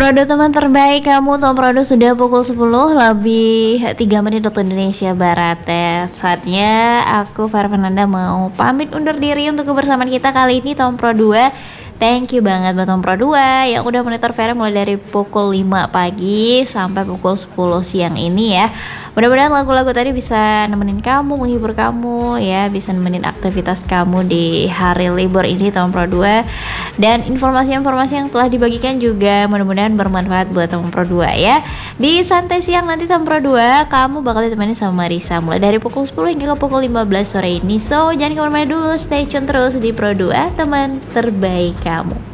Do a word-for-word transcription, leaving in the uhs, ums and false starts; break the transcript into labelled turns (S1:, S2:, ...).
S1: Prodo teman terbaik kamu, Tom Prodo sudah pukul sepuluh lebih tiga menit waktu Indonesia Barat ya. Saatnya aku Farvananda mau pamit undur diri untuk kebersamaan kita kali ini Tom Pro dua. Thank you banget buat Tom Pro dua yang udah monitor Vera mulai dari pukul lima pagi sampai pukul sepuluh siang ini ya. Mudah-mudahan lagu-lagu tadi bisa nemenin kamu, menghibur kamu ya, bisa nemenin aktivitas kamu di hari libur ini Tom Pro dua. Dan informasi-informasi yang telah dibagikan juga mudah-mudahan bermanfaat buat Tom Pro dua ya. Di santai siang nanti Tom Pro dua kamu bakal ditemani sama Marisa mulai dari pukul sepuluh hingga ke pukul lima belas sore ini. So jangan kemana-mana dulu, stay tune terus di Pro dua, teman terbaik kamu.